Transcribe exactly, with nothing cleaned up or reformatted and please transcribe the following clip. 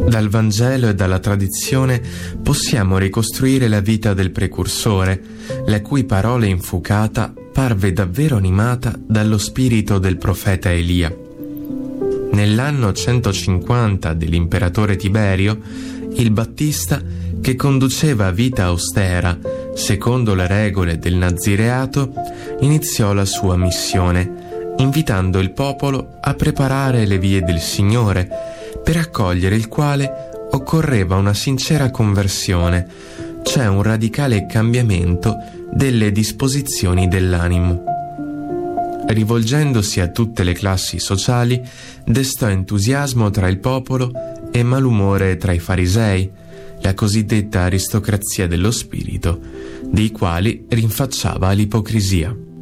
Dal Vangelo e dalla tradizione possiamo ricostruire la vita del precursore, la cui parola infuocata parve davvero animata dallo spirito del profeta Elia. Nell'anno centocinquanta dell'imperatore Tiberio, il Battista, che conduceva vita austera, secondo le regole del Nazireato, iniziò la sua missione, invitando il popolo a preparare le vie del Signore, per accogliere il quale occorreva una sincera conversione, cioè un radicale cambiamento delle disposizioni dell'animo. Rivolgendosi a tutte le classi sociali, destò entusiasmo tra il popolo e malumore tra i farisei, la cosiddetta aristocrazia dello spirito, dei quali rinfacciava l'ipocrisia.